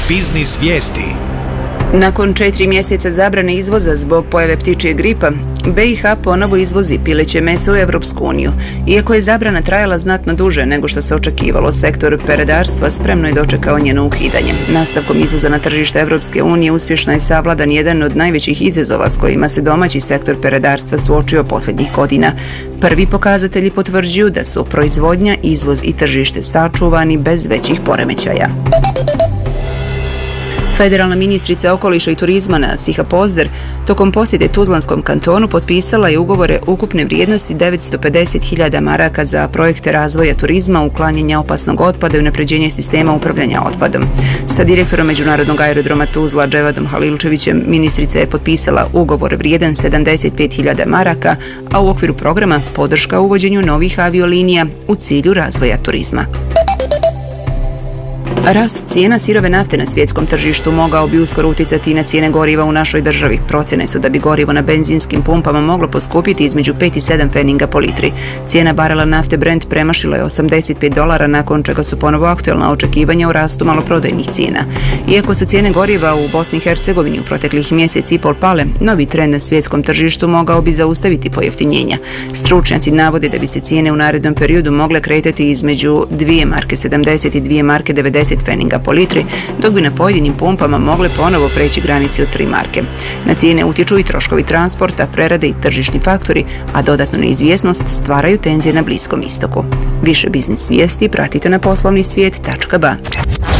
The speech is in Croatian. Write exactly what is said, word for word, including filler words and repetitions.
Biznis vijesti. Nakon četiri mjeseca zabrane izvoza zbog pojave ptičje gripa, B i H ponovo izvozi pileće meso u Europsku uniju. Iako je zabrana trajala znatno duže nego što se očekivalo, sektor peradarstva spremno je dočekao njeno ukidanje. Nastavkom izvoza na tržište Europske unije uspješno je savladan jedan od najvećih izazova s kojima se domaći sektor peradarstva suočio posljednjih godina. Prvi pokazatelji potvrđuju da su proizvodnja, izvoz i tržište sačuvani bez većih poremećaja. Federalna ministrica okoliša i turizma Nasiha Pozder tokom posjete Tuzlanskom kantonu potpisala je ugovore ukupne vrijednosti devetsto pedeset hiljada maraka za projekte razvoja turizma, uklanjanja opasnog otpada i unapređenje sistema upravljanja otpadom. Sa direktorom Međunarodnog aerodroma Tuzla Dževadom Halilčevićem ministrica je potpisala ugovor vrijedan sedamdeset pet hiljada maraka, a u okviru programa podrška uvođenju novih aviolinija u cilju razvoja turizma. Rast cijena sirove nafte na svjetskom tržištu mogao bi uskoro utjecati na cijene goriva u našoj državi. Procjene su da bi gorivo na benzinskim pumpama moglo poskupiti između pet i sedam pfeninga po litri. Cijena barela nafte Brent premašila je osamdeset pet dolara, nakon čega su ponovo aktualna očekivanja o rastu maloprodajnih cijena. Iako su cijene goriva u Bosni i Hercegovini u proteklih mjeseci i pol pale, novi trend na svjetskom tržištu mogao bi zaustaviti pojeftinjenja. Stručnjaci navode da bi se cijene u narednom periodu mogle kretati između dvije marke sedamdeset i dvije marke devedeset pfeninga po litri, dok bi na pojedinim pumpama mogle ponovo preći granici od tri marke. Na cijene utječu i troškovi transporta, prerade i tržišni faktori, a dodatnu neizvjesnost stvaraju tenzije na Bliskom istoku. Više biznis vijesti pratite na poslovni svijet tačka ba.